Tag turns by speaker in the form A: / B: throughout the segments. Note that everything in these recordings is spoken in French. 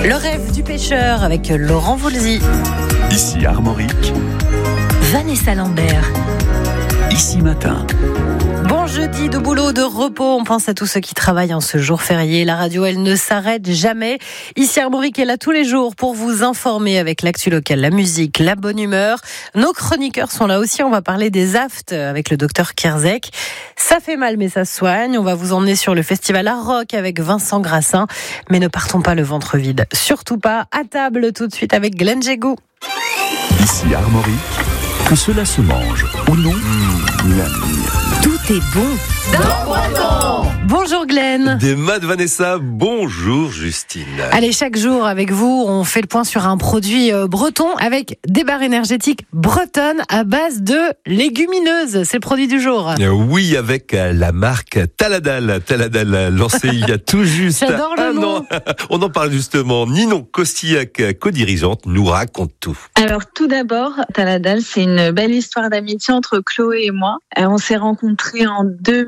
A: Le rêve du pêcheur avec Laurent Voulzy.
B: Ici Armorique,
A: Vanessa Lambert.
B: ici Matin.
A: Bon jeudi de boulot, de repos. On pense à tous ceux qui travaillent en ce jour férié. La radio, elle ne s'arrête jamais. Ici Armorique est là tous les jours pour vous informer avec l'actu locale, la musique, la bonne humeur. Nos chroniqueurs sont là aussi. On va parler des aftes avec le docteur Kierzek. Ça fait mal, mais ça se soigne. On va vous emmener sur le festival Art Rock avec Vincent Grassin. Mais ne partons pas le ventre vide. Surtout pas. À table tout de suite avec Glenn Jégou.
B: Ici Armorique, que cela se mange ou non,
A: Tout est bon. Bonjour Glenn.
C: Des maths Vanessa, bonjour Justine.
A: Allez, chaque jour avec vous, on fait le point sur un produit breton avec des barres énergétiques bretonnes à base de légumineuses. C'est le produit du jour.
C: Oui, avec la marque Taladal. Taladal, lancée il y a tout juste
A: J'adore le
C: un
A: nom.
C: an. On en parle justement. Ninon Costillac, co-dirigeante, nous raconte tout.
D: Alors tout d'abord, Taladal, c'est une belle histoire d'amitié entre Chloé et moi. On s'est rencontrés en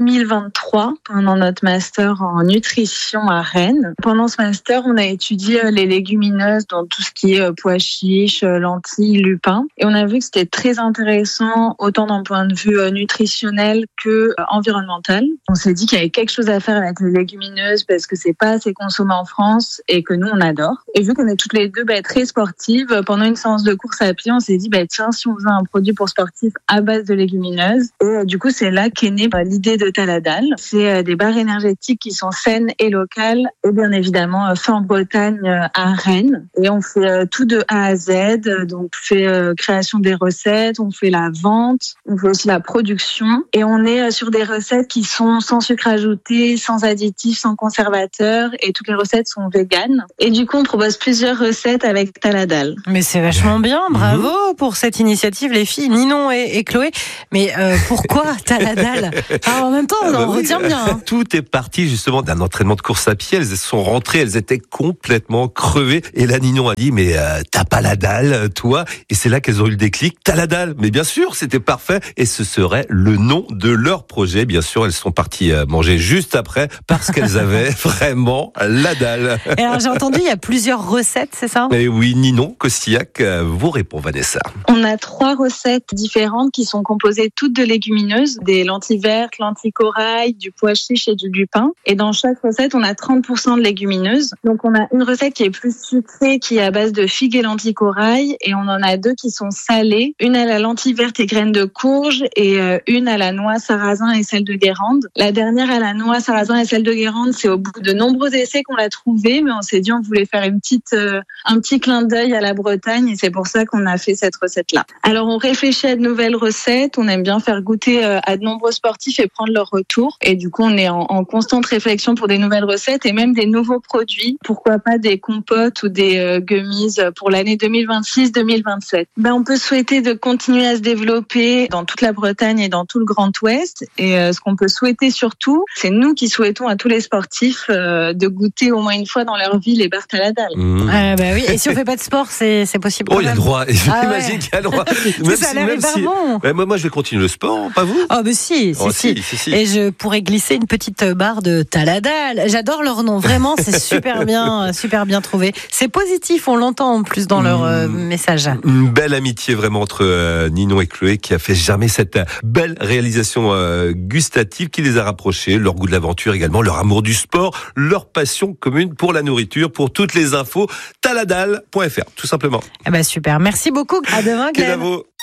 D: 2023 pendant notre master en nutrition à Rennes. Pendant ce master, on a étudié les légumineuses dans tout ce qui est pois chiches, lentilles, lupins. Et on a vu que c'était très intéressant, autant d'un point de vue nutritionnel que environnemental. On s'est dit qu'il y avait quelque chose à faire avec les légumineuses parce que c'est pas assez consommé en France et que nous, on adore. Et vu qu'on est toutes les deux très sportives, pendant une séance de course à pied, on s'est dit, tiens, si on faisait un produit pour sportifs à base de légumineuses. Et du coup, c'est là qu'est née l'idée de Taladal. C'est des barres énergétiques qui sont saines et locales et bien évidemment fait en Bretagne à Rennes. Et on fait tout de A à Z. Donc, on fait création des recettes, on fait la vente, on fait aussi la production. Et on est sur des recettes qui sont sans sucre ajouté, sans additifs, sans conservateurs. Et toutes les recettes sont véganes. Et du coup, on propose plusieurs recettes avec Taladal.
A: Mais c'est vachement bien. Bravo pour cette initiative, les filles, Ninon et Chloé. Mais pourquoi Taladal? En même temps, on retient bien. Hein.
C: Tout est parti justement d'un entraînement de course à pied. Elles sont rentrées, elles étaient complètement crevées. Et là, Ninon a dit, mais t'as pas la dalle, toi? Et c'est là qu'elles ont eu le déclic. T'as la dalle. Mais bien sûr, c'était parfait. Et ce serait le nom de leur projet. Bien sûr, elles sont parties manger juste après parce qu'elles avaient vraiment la dalle.
A: Et alors, j'ai entendu, il y a plusieurs recettes, c'est ça?
C: Et oui, Ninon Costillac vous répond, Vanessa.
D: On a 3 recettes différentes qui sont composées toutes de légumineuses, des lentilles vertes, lentilles corail, du pois chiche et du lupin. Et dans chaque recette, on a 30% de légumineuses. Donc on a une recette qui est plus sucrée, qui est à base de figues et lentilles corail. Et on en a 2 qui sont salées. Une à la lentille verte et graines de courge et une à la noix sarrasin et sel de Guérande. La dernière à la noix sarrasin et sel de Guérande, c'est au bout de nombreux essais qu'on l'a trouvée. Mais on s'est dit on voulait faire un petit clin d'œil à la Bretagne et c'est pour ça qu'on a fait cette recette-là. Alors on réfléchit à de nouvelles recettes. On aime bien faire goûter à de nombreux sportifs et prendre leur retour. Et du coup, on est en constante réflexion pour des nouvelles recettes et même des nouveaux produits. Pourquoi pas des compotes ou des gummies pour l'année 2026-2027. On peut souhaiter de continuer à se développer dans toute la Bretagne et dans tout le Grand Ouest. Et ce qu'on peut souhaiter surtout, c'est nous qui souhaitons à tous les sportifs de goûter au moins une fois dans leur vie les barres Taladal.
A: Oui. Et si on fait pas de sport, c'est possible.
C: Oh, il y a le droit. J'imagine qu'il y a le droit.
A: Ça a l'air hyper bon.
C: Moi, je vais continuer le sport, pas vous?
A: Oh, si. Et je pourrais glisser une petite barre de Taladal. J'adore leur nom. Vraiment, c'est super bien trouvé. C'est positif, on l'entend en plus dans leur message.
C: Une belle amitié vraiment entre Ninon et Chloé qui a fait germer cette belle réalisation gustative qui les a rapprochés. Leur goût de l'aventure également, leur amour du sport, leur passion commune pour la nourriture. Pour toutes les infos, taladal.fr, tout simplement.
A: Super. Merci beaucoup. À demain, Glenn.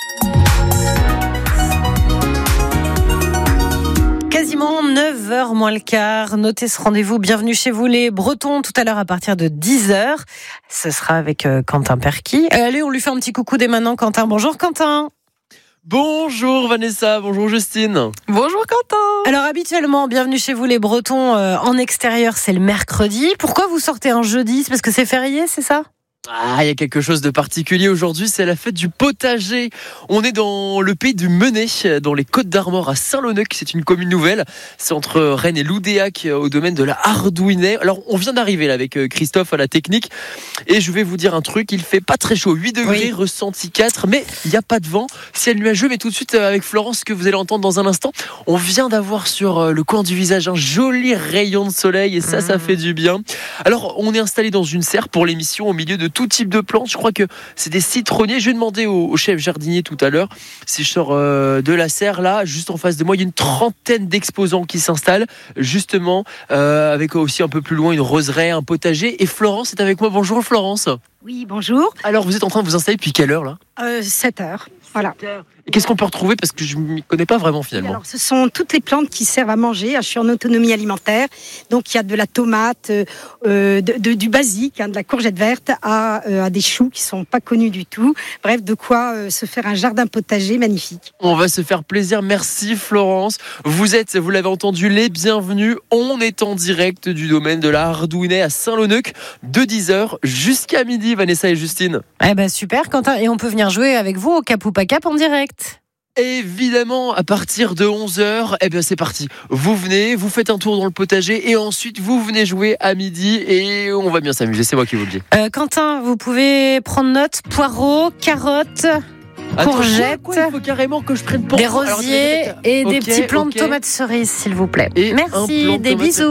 A: Quasiment 9h moins le quart. Notez ce rendez-vous. Bienvenue chez vous les Bretons tout à l'heure à partir de 10h. Ce sera avec Quentin Perquis. Allez, on lui fait un petit coucou dès maintenant, Quentin. Bonjour Quentin.
E: Bonjour Vanessa, bonjour Justine.
A: Bonjour Quentin. Alors habituellement, bienvenue chez vous les Bretons en extérieur, c'est le mercredi. Pourquoi vous sortez un jeudi? C'est parce que c'est férié, c'est ça?
E: Ah, il y a quelque chose de particulier aujourd'hui, c'est la fête du potager. On est dans le pays du Menet, dans les Côtes d'Armor à Saint-Loneuc. C'est une commune nouvelle. C'est entre Rennes et Loudéac, au domaine de la Ardouinet. Alors, on vient d'arriver là avec Christophe à la technique. Et je vais vous dire un truc, il fait pas très chaud. 8 degrés, oui. Ressenti 4, mais il n'y a pas de vent. Ciel nuageux, mais tout de suite avec Florence, que vous allez entendre dans un instant. On vient d'avoir sur le coin du visage un joli rayon de soleil et ça fait du bien. Alors, on est installé dans une serre pour l'émission au milieu de tout type de plantes. Je crois que c'est des citronniers. Je vais demander au chef jardinier tout à l'heure si je sors de la serre là, juste en face de moi, il y a une trentaine d'exposants qui s'installent justement avec aussi un peu plus loin une roseraie, un potager. Et Florence est avec moi. Bonjour Florence.
F: Oui, bonjour.
E: Alors vous êtes en train de vous installer depuis quelle heure là ?
F: 7 heures. Voilà.
E: Et qu'est-ce qu'on peut retrouver, parce que je ne m'y connais pas vraiment finalement.
F: Alors, ce sont toutes les plantes qui servent à manger. Je suis en autonomie alimentaire. Donc il y a de la tomate, du basique, de la courgette verte à des choux qui ne sont pas connus du tout. Bref, de quoi se faire un jardin potager magnifique.
E: On va se faire plaisir. Merci Florence. Vous l'avez entendu, les bienvenus. On est en direct du domaine de la Ardouinet à Saint-Loneuc de 10h jusqu'à midi, Vanessa et Justine.
A: Eh ben super Quentin, et on peut venir jouer avec vous au Cap ou pas Cap en direct.
E: Évidemment, à partir de 11h, eh bien c'est parti. Vous venez, vous faites un tour dans le potager et ensuite vous venez jouer à midi et on va bien s'amuser, c'est moi qui vous le dis.
A: Quentin, vous pouvez prendre note, poireaux, carottes, courgettes,
E: il faut carrément que je prenne pour
A: des rosiers et des petits plants de tomates cerises, s'il vous plaît. Et merci, des bisous.